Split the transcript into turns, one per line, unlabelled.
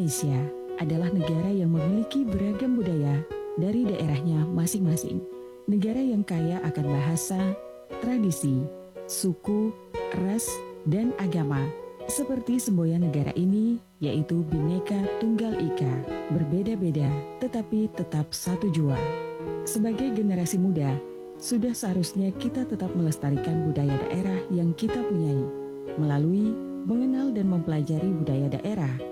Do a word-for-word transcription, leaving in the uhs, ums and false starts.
Indonesia adalah negara yang memiliki beragam budaya dari daerahnya masing-masing. Negara yang kaya akan bahasa, tradisi, suku, ras, dan agama. Seperti semboyan negara ini, yaitu Bhinneka Tunggal Ika, berbeda-beda tetapi tetap satu jua. Sebagai generasi muda, sudah seharusnya kita tetap melestarikan budaya daerah yang kita punyai, melalui mengenal dan mempelajari budaya daerah